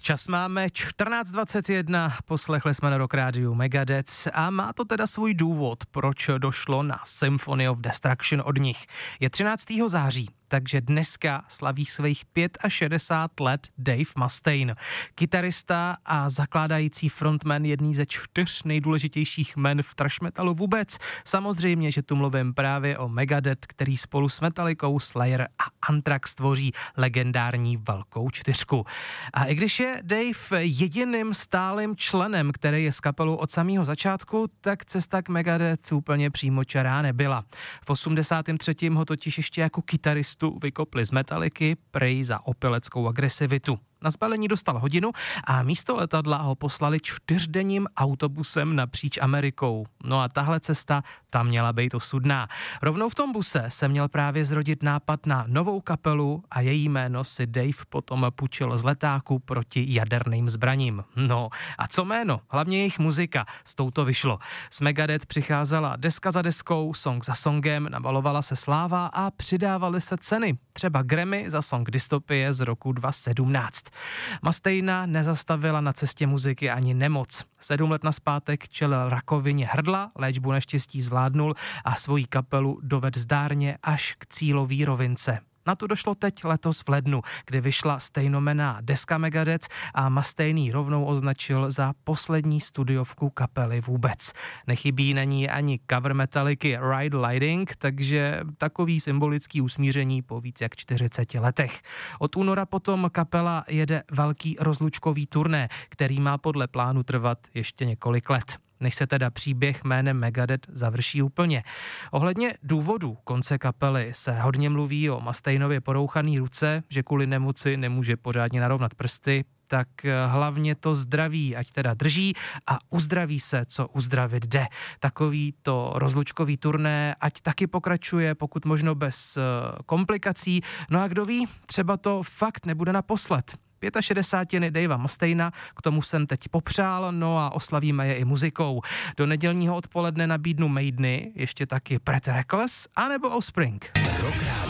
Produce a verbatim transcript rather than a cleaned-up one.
Čas máme čtrnáct dvacet jedna, poslechli jsme na Rock Rádiu Megadeth a má to teda svůj důvod, proč došlo na Symphony of Destruction od nich. Je třináctého září, takže dneska slaví svých šedesát pět let Dave Mustaine, kytarista a zakládající frontman jedný ze čtyř nejdůležitějších men v thrash metalu vůbec. Samozřejmě, že tu mluvím právě o Megadeth, který spolu s Metallicou, Slayer a Anthrax tvoří legendární velkou čtyřku. A i když je Dave jediným stálým členem, který je s kapelou od samého začátku, tak cesta k Megadeth úplně přímočará nebyla. V osmdesátém třetím ho totiž ještě jako kytaristu vykopli z Metallicy, prej za opileckou agresivitu. Na zbalení dostal hodinu a místo letadla ho poslali čtyřdenním autobusem napříč Amerikou. No a tahle cesta, ta měla být osudná. Rovnou v tom buse se měl právě zrodit nápad na novou kapelu a její jméno si Dave potom půjčil z letáku proti jaderným zbraním. No a co jméno? Hlavně jejich muzika. S touto vyšlo. Z Megadeth přicházela deska za deskou, song za songem, nabalovala se sláva a přidávaly se ceny. Třeba Grammy za song Dystopie z roku dva tisíce sedmnáct. Mustaina nezastavila na cestě muziky ani nemoc. Sedm let nazpátek čelil rakovině hrdla, léčbu naštěstí zvládnul a svoji kapelu doved zdárně až k cílový rovince. Na to došlo teď letos v lednu, kdy vyšla stejnomenná deska Megadeth a Mustaine rovnou označil za poslední studiovku kapely vůbec. Nechybí na ní ani cover Metallicy Ride Lightning, takže takový symbolický usmíření po víc jak čtyřiceti letech. Od února potom kapela jede velký rozlučkový turné, který má podle plánu trvat ještě několik let, než se teda příběh jménem Megadeth završí úplně. Ohledně důvodů konce kapely se hodně mluví o Mustainově porouchaný ruce, že kvůli nemoci nemůže pořádně narovnat prsty, tak hlavně to zdraví, ať teda drží a uzdraví se, co uzdravit jde. Takový to rozlučkový turné, ať taky pokračuje, pokud možno bez komplikací. No a kdo ví, třeba to fakt nebude naposled. šedesátiny Davea Mustaina, k tomu jsem teď popřál, no a oslavíme je i muzikou. Do nedělního odpoledne nabídnu Maideny, ještě taky Pretty Reckless, anebo Offspring.